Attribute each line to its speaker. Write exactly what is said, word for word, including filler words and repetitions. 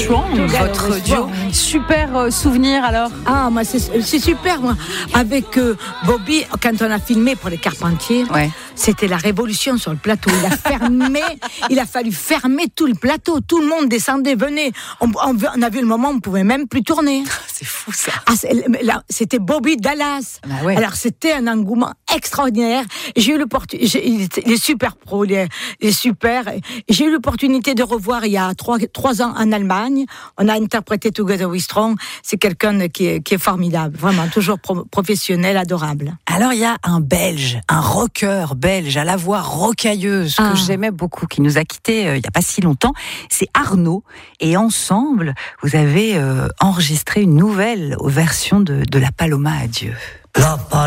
Speaker 1: Strong, votre duo. Super euh, souvenir alors.
Speaker 2: Ah, moi, c'est, c'est super, moi. Avec euh, Bobby, quand on a filmé pour les Carpentiers, ouais. C'était la révolution sur le plateau. Il a fermé, il a fallu fermer tout le plateau. Tout le monde descendait, venait. On, on, on a vu le moment où on ne pouvait même plus tourner.
Speaker 1: C'est fou, ça.
Speaker 2: Ah, c'est, là, c'était Bobby Dallas.
Speaker 1: Ah ouais.
Speaker 2: Alors, c'était un engouement extraordinaire. J'ai eu l'opportunité, il est super pro, il est, il est super. J'ai eu l'opportunité de revoir il y a trois, trois ans en Allemagne. On a interprété Together We Strong. C'est quelqu'un qui est, qui est formidable. Vraiment, toujours pro, professionnel, adorable.
Speaker 1: Alors, il y a un Belge, un rocker belge à la voix rocailleuse que ah. j'aimais beaucoup, qui nous a quittés euh, il n'y a pas si longtemps. C'est Arnaud. Et ensemble, vous avez euh, enregistré une nouvelle version de, de La Paloma Adieu. La